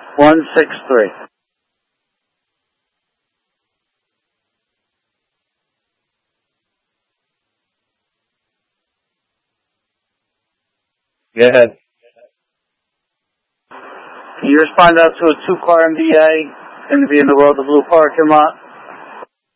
163. Go ahead. You respond out to a 2-car MVA, going to be in the World of Blue parking lot.